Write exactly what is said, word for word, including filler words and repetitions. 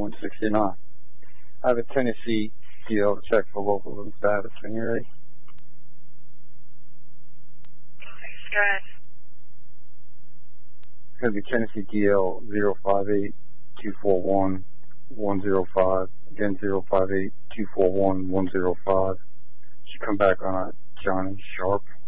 one sixty-nine. I have a Tennessee D L check for local room status when you're ready. Go ahead. It's going to be Tennessee D L zero five eight two four one one zero five. Again, zero five eight two four one one zero five. Should come back on a Johnny Sharp.